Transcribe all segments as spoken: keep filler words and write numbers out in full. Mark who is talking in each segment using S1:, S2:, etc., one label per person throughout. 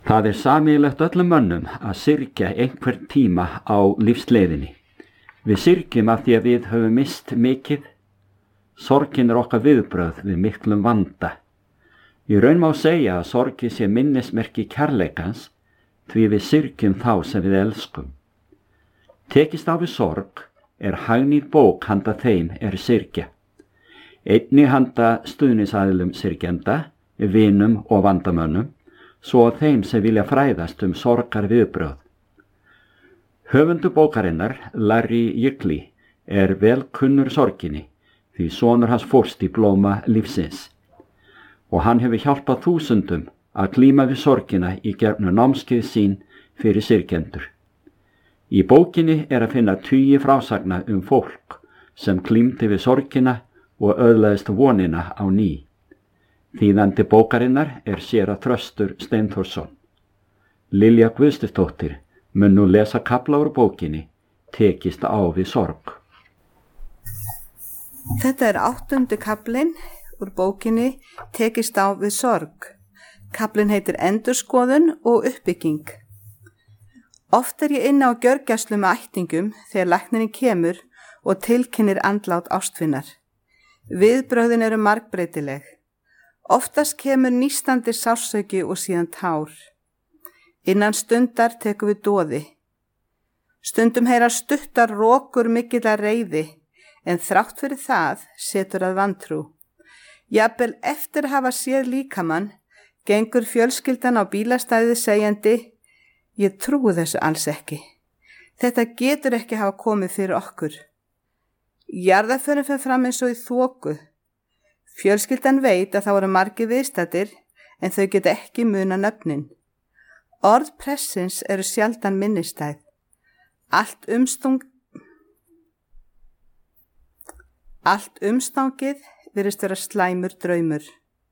S1: Það er sameiginlegt öllum mönnum að syrgja einhvern tíma á lífsleiðinni. Við syrgjum af því að við höfum mist mikið. Sorgin er okkar viðbrögð við miklum vanda. Í raun má segja að sorgin sé minnismerki kærleikans því við syrgjum þá sem við elskum. Tekist á við sorg er hagnýt bók handa þeim er syrgja. Einnig handa stuðningsaðilum syrgjenda, vinum og vandamönnum, svo að þeim sem vilja fræðast um sorgar viðbrögð. Höfundu bókarinnar, Larry Jökli, er vel kunnur sorginni, því sonur hans fórst í blóma lífsins. Og hann hefur hjálpað þúsundum að glíma við sorgina í gegnum námskeið sín fyrir syrgjendur. Í bókinni er að finna tugi frásagna um fólk sem glímdi við sorgina og öðlaðist vonina á ný. Þýðandi bókarinnar er séra Þröstur Steinþórsson. Lilja Guðstusdóttir mun nú lesa kafla úr bókinni Tekist á við sorg.
S2: Þetta er áttundi kaflinn úr bókinni Tekist á við sorg. Kaflinn heitir Endurskoðun og uppbygging. Oft er ég inni á gjörgæslu með ættingum þegar læknirinn kemur og tilkynnir andlát ástvinnar. Viðbrögðin eru margbreytileg. Oftast kemur nístandi sársauki og síðan tár. Innan stundar tekum við doði. Stundum heyra stuttar rokur mikillar reiði, en þrátt fyrir það setur að vantrú. Jafnvel eftir að hafa séð líkamann, gengur fjölskyldan á bílastæði segjandi, ég trúi þessu alls ekki. Þetta getur ekki hafa komið fyrir okkur. Jarðarförin fer fram eins og í þoku. Fjölskyldan veit að það voru margir viðstaddir, en þau geta ekki muna nöfnin. Orð pressins eru sjaldan minnistæð. Allt umstung... Allt umstangið virðist vera slæmur draumur.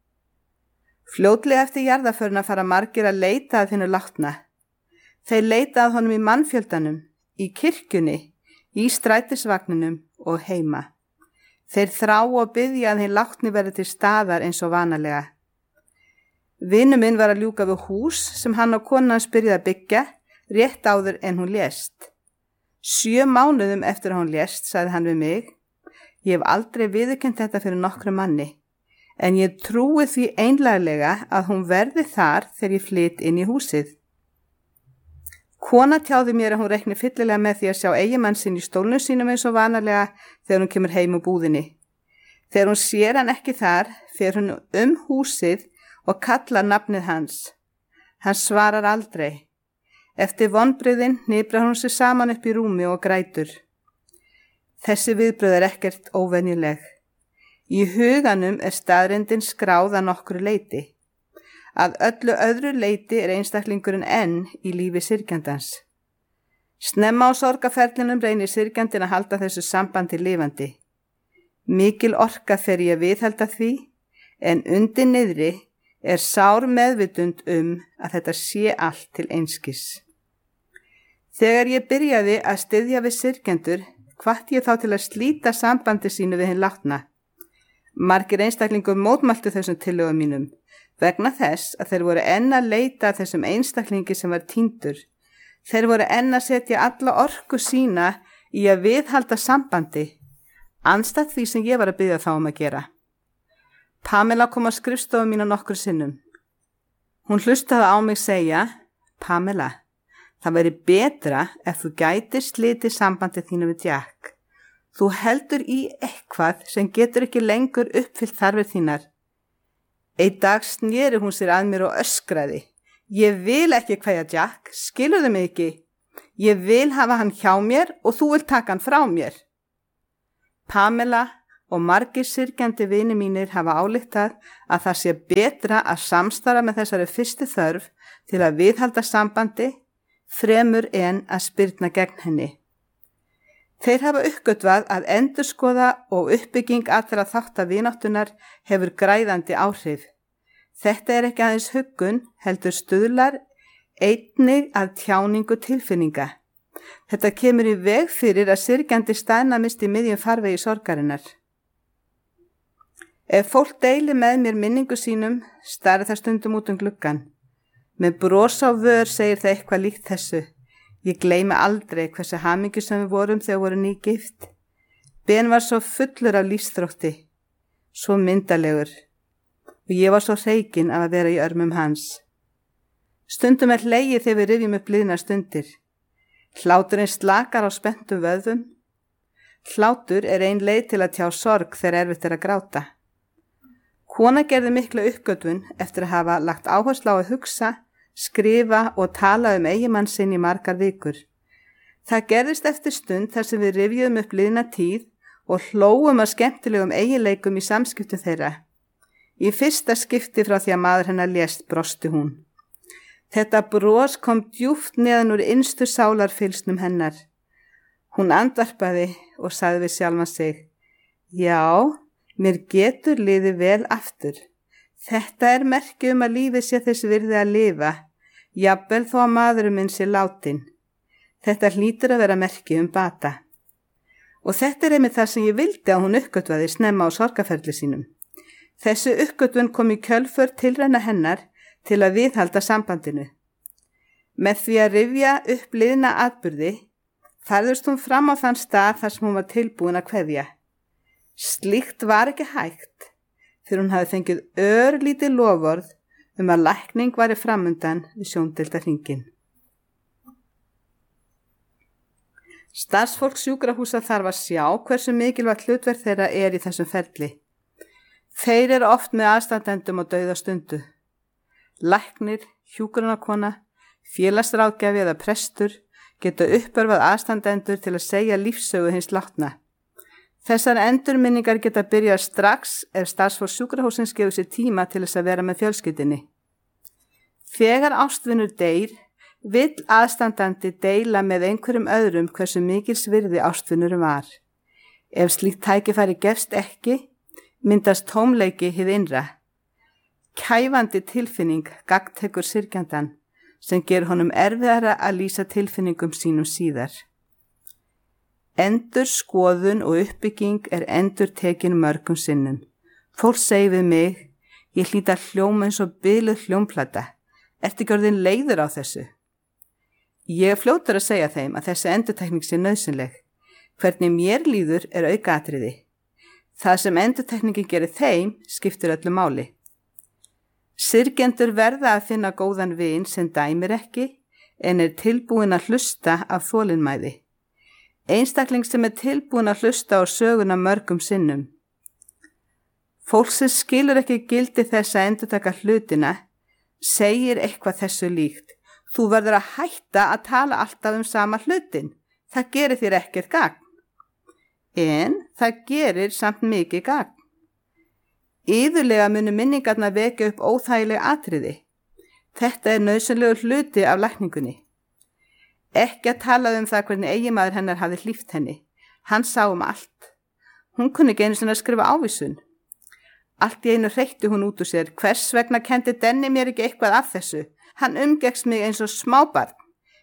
S2: Fljótlega eftir jarðarförina fara margir að leita að hinu látna. Þeir leita að honum í mannfjöldanum, í kirkjunni, í strætisvagninum og heima. Þeir þrá og biðja að hinn látni verði til staðar eins og vanalega. Vinur minn var að ljúka við hús sem hann og konan hans byrjaði að byggja rétt áður en hún lést. Sjö mánuðum eftir að hún lést, sagði hann við mig, ég hef aldrei viðurkennt þetta fyrir nokkru manni, en ég trúi því einlæglega að hún verði þar þegar ég flyt inn í húsið. Kona tjáði mér að hún reikni fyllilega með því að sjá eiginmann sinn í stólnum sínum eins og vanalega þegar hún kemur heim úr búðinni. Þegar hún sér hann ekki þar, fer hún um húsið og kallar nafnið hans. Hann svarar aldrei. Eftir vonbrigðin hniprar hún sig saman upp í rúmi og grætur. Þessi viðbrögð er ekkert óvenjuleg. Í huganum er staðreyndin skráð að nokkru leyti. Að öllu öðru leyti er einstaklingurinn enn í lífi syrgjandans. Snemma á sorgaferlinum reynir syrgjandinn að halda þessu sambandi lifandi. Mikil orka fer ég að viðhalda því, en undir niðri er sár meðvitund um að þetta sé allt til einskis. Þegar ég byrjaði að styðja við syrgjendur, hvatti ég þá til að slíta sambandi sínu við hinn látna. Margir einstaklingur mótmæltu þessum tillögum mínum, vegna þess að þeir voru enn að leita að þessum einstaklingi sem var týndur. Þeir voru enn að setja alla orku sína í að viðhalda sambandi, andstætt því sem ég var að biðja þá um að gera. Pamela kom á skrifstofu mína nokkur sinnum. Hún hlustaði á mig segja, Pamela, það væri betra ef þú gætir slitið sambandi þínu við Jack. Þú heldur í eitthvað sem getur ekki lengur uppfyllt þarfir þínar. Einn dag sneri hún sér að mér og öskraði. Ég vil ekki kveðja Jack, skilurðu mig ekki? Ég vil hafa hann hjá mér og þú vilt taka hann frá mér. Pamela og margir syrgjandi vini mínir hafa ályktað að það sé betra að samstarfa með þessari fyrstu þörf til að viðhalda sambandi fremur en að spyrna gegn henni. Þeir hafa uppgötvað að endurskoða og uppbygging allra þátta vináttunar hefur græðandi áhrif. Þetta er ekki aðeins huggun, heldur stuðlar einnig að tjáningu tilfinninga. Þetta kemur í veg fyrir að syrgjandi staðnamist í miðjum farvegi sorgarinnar. Ef fólk deilir með mér minningu sínum, starri það stundum út um gluggann. Með bros á vör segir það eitthvað líkt þessu. Ég gleymi aldrei hversu hamingjusöm við vorum þegar við vorum nýgift. Ben var svo fullur af lífsþrótti, svo myndalegur, og ég var svo hreykin af að vera í örmum hans. Stundum er hlegið þegar við rifjum upp liðnar stundir. Hláturinn slakar á spenntum vöðvum. Hlátur er ein leið til að tjá sorg þegar erfitt er að gráta. Kona gerði mikla uppgötvun eftir að hafa lagt áherslu á að hugsa, skrifa og tala um eiginmann sinn í margar vikur. Það gerðist eftir stund þar sem við rifjuðum upp liðna tíð og hlóum að skemmtilegum eiginleikum í samskiptum þeirra. Í fyrsta skipti frá því að maður hennar lést brosti hún. Þetta bros kom djúpt neðan úr innstu sálarfylsnum hennar. Hún andvarpaði og sagði við sjálfan sig: Já, mér getur liðið vel aftur. Þetta er merki um að lífið sé þess virði að lifa, jafnvel þó að maðurinn minn sé látin. Þetta hlýtur að vera merki um bata. Og þetta er einmitt það sem ég vildi að hún uppgötvaði snemma á sorgarferli sínum. Þessi uppgötvun kom í kjölför tilræna hennar til að viðhalda sambandinu. Með því að rifja upp liðna atburði, færðust hún fram á þann stað þar sem hún var tilbúin að kveðja. Slíkt var ekki hægt, fyrir hún hafi fengið örlítið loforð um að lækning væri framundan við sjóndeildarhringinn. Starfsfólk sjúkrahúsa þarf að sjá hversu mikilvægt hlutverk þeirra er í þessum ferli. Þeir eru oft með aðstandendum og dauða stundu. Læknir, hjúkrunarkona, félagsráðgjafi eða prestur geta uppörvað aðstandendur til að segja lífssögu hins látna. Þessar endurminningar geta byrjað strax ef starfsfólk sjúkrahússins gefur sér tíma til þess að vera með fjölskyldunni. Þegar ástvinur deyr, vill aðstandandi deila með einhverjum öðrum hversu mikils virði ástvinurum var. Ef slíkt tækifæri gefst ekki, myndast tómleiki hið innra. Kæfandi tilfinning gagntekur syrgjandan sem ger honum erfiðara að lýsa tilfinningum sínum síðar. Endur skoðun og uppbygging er endur tekin mörgum sinnum. Fólk segir við mig: Ég hlýta hljóma eins og biluð hljómplata. Ertu ekki orðin leiður á þessu? Ég er fljótur að segja þeim að þessi endurtekning sé nauðsynleg. Hvernig mér líður er aukaatriði. Það sem endurtekningin gerir þeim skiptir öllu máli. Syrgjendur verða að finna góðan vin sem dæmir ekki en er tilbúin að hlusta af þolinmæði. Einstakling sem er tilbúin að hlusta á söguna mörgum sinnum. Fólk sem skilur ekki gildi þess að endurtaka hlutina segir eitthvað þessu líkt: Þú verður að hætta að tala alltaf um sama hlutin. Það gerir þér ekkert gagn. En það gerir samt mikið gagn. Iðulega munu minningarnar vekja upp óþægileg atriði. Þetta er nauðsynlegur hluti af lækningunni. Ekki að tala um það hvernig eiginmaður hennar hafði hlíft henni. Hann sá um allt. Hún kunni ekki einu sinni að skrifa ávísun. Allt í einu hreytti hún út úr sér: Hvers vegna kendi Denni mér ekki eitthvað af þessu? Hann umgekkst mig eins og smábarn.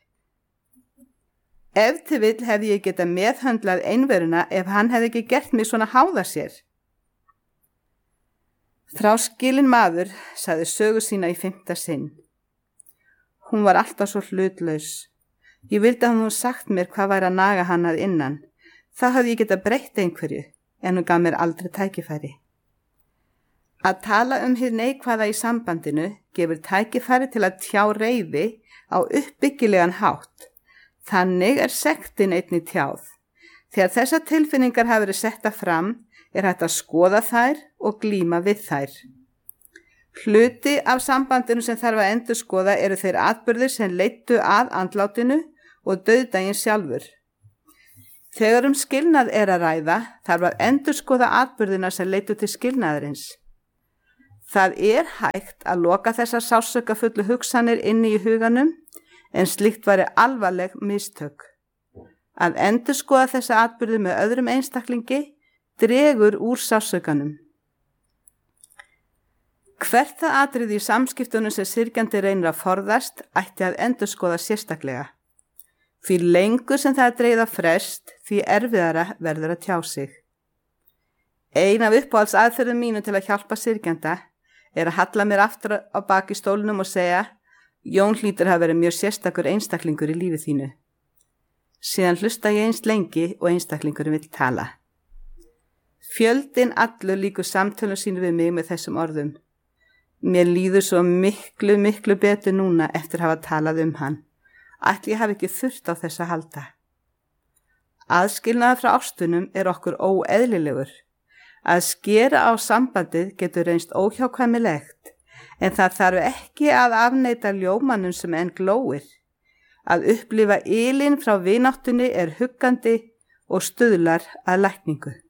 S2: Ef til vill hefði ég getað meðhöndlað einveruna ef hann hefði ekki gert mig svona háða sér. Þráskilinn maður sagði sögu sína í fimmta sinn. Hún var alltaf svo hlutlaus. Ég vildi að hún sagt mér hvað væri að naga hann að innan. Það hafði ég getað breytt einhverju, en hún gaf mér aldrei tækifæri. Að tala um hið neikvæða í sambandinu gefur tækifæri til að tjá reiði á uppbyggilegan hátt. Þannig er sektin einnig tjáð. Þegar þessar tilfinningar hafa verið setta fram, er hægt að skoða þær og glíma við þær. Hluti af sambandinu sem þarf að endurskoða eru þeir atburðir sem leiddu að andlátinu og dauðdaginn sjálfur. Þegar um skilnað er að ræða, þarf að endurskoða atburðina sem leiddu til skilnaðarins. Það er hægt að loka þessar sársaukafullu hugsanir inni í huganum, en slíkt væri alvarleg mistök. Að endurskoða þessa atburði með öðrum einstaklingi dregur úr sársaukannum. Hvert það atriði í samskiptunum sem syrgjandi reynir að forðast ætti að endurskoða sérstaklega. Því lengur sem það er dreigð á frest, því erfiðara verður að tjá sig. Ein af uppáhalds aðferðum mínu til að hjálpa syrgjanda er að halla mér aftur á baki stólnum og segja: Jón hlýtur hafa verið mjög sérstakur einstaklingur í lífi þínu. Síðan hlusta ég einst lengi og einstaklingurin vill tala. Fjöldin allur líkur samtölum sínu við mig með þessum orðum. Mér líður svo miklu, miklu betur núna eftir að hafa talað um hann. Ætli ég hafi ekki þurft á þess að halda. Aðskilnaður frá ástunum er okkur óeðlilegur. Að skera á sambandið getur reynst óhjákvæmilegt, en það þarf ekki að afneita ljómanum sem enn glóir. Að upplifa ylinn frá vináttunni er huggandi og stuðlar að lækningu.